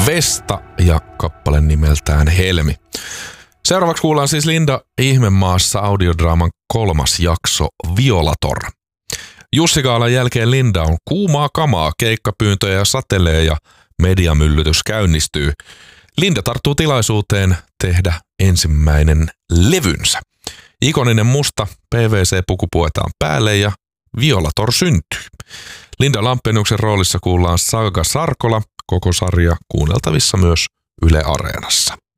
Vesta ja kappale nimeltään Helmi. Seuraavaksi kuullaan siis Linda Ihmemaassa audiodraaman 3. jakso Violator. Jussi Kaalan jälkeen Linda on kuumaa kamaa, keikkapyyntöjä satelee ja mediamyllytys käynnistyy. Linda tarttuu tilaisuuteen tehdä ensimmäinen levynsä. Ikoninen musta PVC-puku puetaan päälle ja Violator syntyy. Linda Lampeniuksen roolissa kuullaan Saga Sarkola, koko sarja kuunneltavissa myös Yle Areenassa.